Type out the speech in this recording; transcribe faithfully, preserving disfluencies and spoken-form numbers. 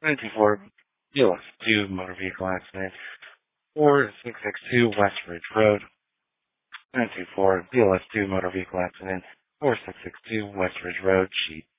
nine two four B L S two motor vehicle accident, four six six two West Ridge Road. nine two four B L S two motor vehicle accident, four six six two West Ridge Road, sheet